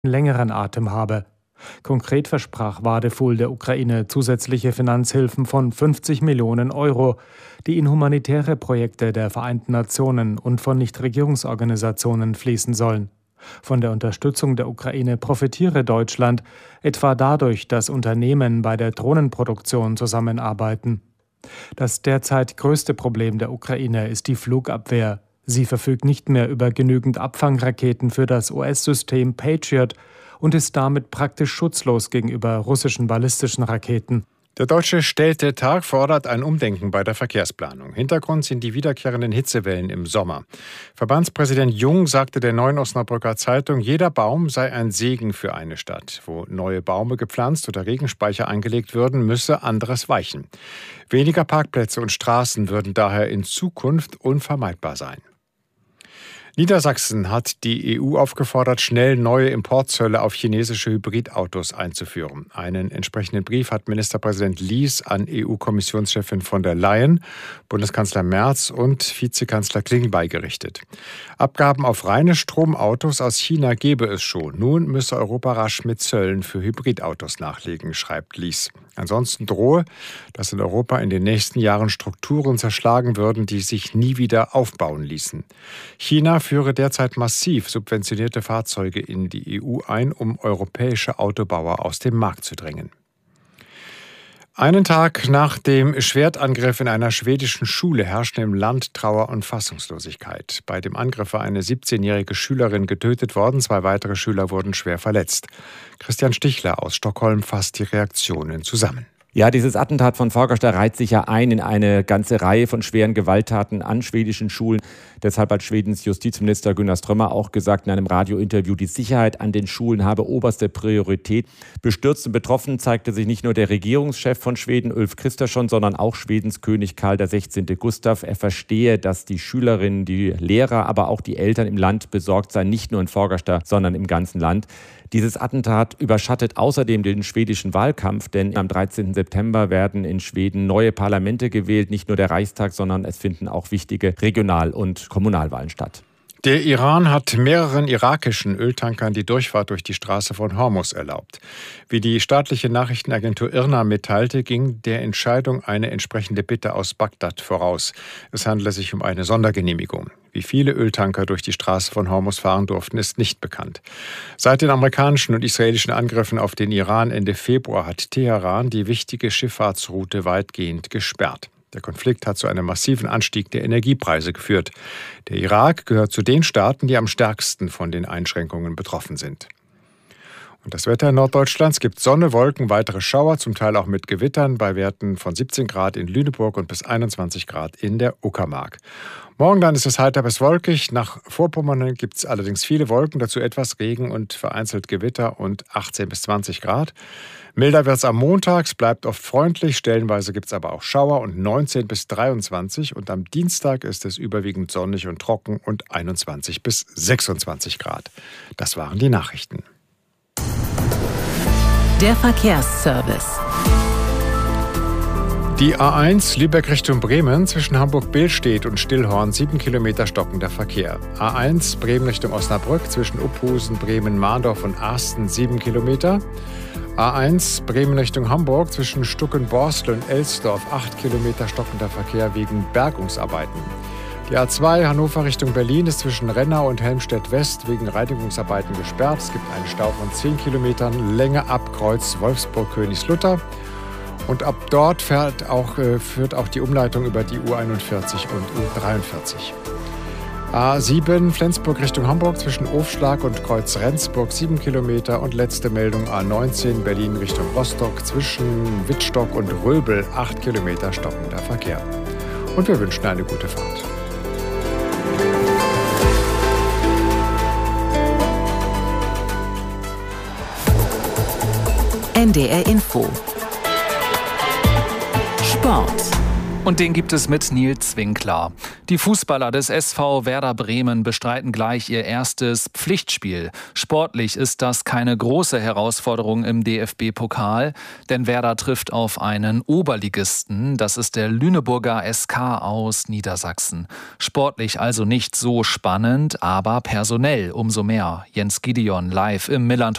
längeren Atem habe. Konkret versprach Wadephul der Ukraine zusätzliche Finanzhilfen von 50 Millionen Euro, die in humanitäre Projekte der Vereinten Nationen und von Nichtregierungsorganisationen fließen sollen. Von der Unterstützung der Ukraine profitiere Deutschland, etwa dadurch, dass Unternehmen bei der Drohnenproduktion zusammenarbeiten. Das derzeit größte Problem der Ukraine ist die Flugabwehr. Sie verfügt nicht mehr über genügend Abfangraketen für das US-System Patriot und ist damit praktisch schutzlos gegenüber russischen ballistischen Raketen. Der Deutsche Städtetag fordert ein Umdenken bei der Verkehrsplanung. Hintergrund sind die wiederkehrenden Hitzewellen im Sommer. Verbandspräsident Jung sagte der Neuen Osnabrücker Zeitung, jeder Baum sei ein Segen für eine Stadt. Wo neue Bäume gepflanzt oder Regenspeicher eingelegt würden, müsse anderes weichen. Weniger Parkplätze und Straßen würden daher in Zukunft unvermeidbar sein. Niedersachsen hat die EU aufgefordert, schnell neue Importzölle auf chinesische Hybridautos einzuführen. Einen entsprechenden Brief hat Ministerpräsident Lies an EU-Kommissionschefin von der Leyen, Bundeskanzler Merz und Vizekanzler Klingbeil gerichtet. Abgaben auf reine Stromautos aus China gebe es schon. Nun müsse Europa rasch mit Zöllen für Hybridautos nachlegen, schreibt Lies. Ansonsten drohe, dass in Europa in den nächsten Jahren Strukturen zerschlagen würden, die sich nie wieder aufbauen ließen. China führe derzeit massiv subventionierte Fahrzeuge in die EU ein, um europäische Autobauer aus dem Markt zu drängen. Einen Tag nach dem Schwertangriff in einer schwedischen Schule herrschten im Land Trauer und Fassungslosigkeit. Bei dem Angriff war eine 17-jährige Schülerin getötet worden, 2 weitere Schüler wurden schwer verletzt. Christian Stichler aus Stockholm fasst die Reaktionen zusammen. Ja, dieses Attentat von Fagersta reiht sich ja ein in eine ganze Reihe von schweren Gewalttaten an schwedischen Schulen. Deshalb hat Schwedens Justizminister Gunnar Strömmer auch gesagt in einem Radiointerview, die Sicherheit an den Schulen habe oberste Priorität. Bestürzt und betroffen zeigte sich nicht nur der Regierungschef von Schweden, Ulf Kristersson, sondern auch Schwedens König Karl XVI. Gustav. Er verstehe, dass die Schülerinnen, die Lehrer, aber auch die Eltern im Land besorgt seien, nicht nur in Fagersta, sondern im ganzen Land. Dieses Attentat überschattet außerdem den schwedischen Wahlkampf, denn am 13. September werden in Schweden neue Parlamente gewählt, nicht nur der Reichstag, sondern es finden auch wichtige Regional- und Kommunalwahlen statt. Der Iran hat mehreren irakischen Öltankern die Durchfahrt durch die Straße von Hormuz erlaubt. Wie die staatliche Nachrichtenagentur IRNA mitteilte, ging der Entscheidung eine entsprechende Bitte aus Bagdad voraus. Es handele sich um eine Sondergenehmigung. Wie viele Öltanker durch die Straße von Hormuz fahren durften, ist nicht bekannt. Seit den amerikanischen und israelischen Angriffen auf den Iran Ende Februar hat Teheran die wichtige Schifffahrtsroute weitgehend gesperrt. Der Konflikt hat zu einem massiven Anstieg der Energiepreise geführt. Der Irak gehört zu den Staaten, die am stärksten von den Einschränkungen betroffen sind. Und das Wetter in Norddeutschlands gibt Sonne, Wolken, weitere Schauer, zum Teil auch mit Gewittern, bei Werten von 17 Grad in Lüneburg und bis 21 Grad in der Uckermark. Morgen dann ist es heiter bis wolkig. Nach Vorpommern gibt es allerdings viele Wolken, dazu etwas Regen und vereinzelt Gewitter und 18 bis 20 Grad. Milder wird es am Montag, es bleibt oft freundlich, stellenweise gibt es aber auch Schauer und 19 bis 23 und am Dienstag ist es überwiegend sonnig und trocken und 21 bis 26 Grad. Das waren die Nachrichten. Der Verkehrsservice. Die A1 Lübeck Richtung Bremen zwischen Hamburg-Billstedt und Stillhorn 7 Kilometer stockender Verkehr. A1 Bremen Richtung Osnabrück zwischen Uphusen, Bremen, Mahndorf und Arsten 7 Kilometer. A1 Bremen Richtung Hamburg zwischen Stuckenborstel und Elsdorf 8 Kilometer stockender Verkehr wegen Bergungsarbeiten. Die A2 Hannover Richtung Berlin ist zwischen Rennau und Helmstedt-West wegen Reinigungsarbeiten gesperrt. Es gibt einen Stau von 10 Kilometern, Länge ab Kreuz Wolfsburg-Königslutter. Und ab dort führt auch die Umleitung über die U41 und U43. A7 Flensburg Richtung Hamburg zwischen Ofschlag und Kreuz Rendsburg 7 Kilometer und letzte Meldung A19 Berlin Richtung Rostock zwischen Wittstock und Röbel 8 Kilometer stockender Verkehr. Und wir wünschen eine gute Fahrt. NDR Info. Sport. Und den gibt es mit Nils Winkler. Die Fußballer des SV Werder Bremen bestreiten gleich ihr erstes Pflichtspiel. Sportlich ist das keine große Herausforderung im DFB-Pokal, denn Werder trifft auf einen Oberligisten. Das ist der Lüneburger SK aus Niedersachsen. Sportlich also nicht so spannend, aber personell umso mehr. Jens Gideon live im Millerntor.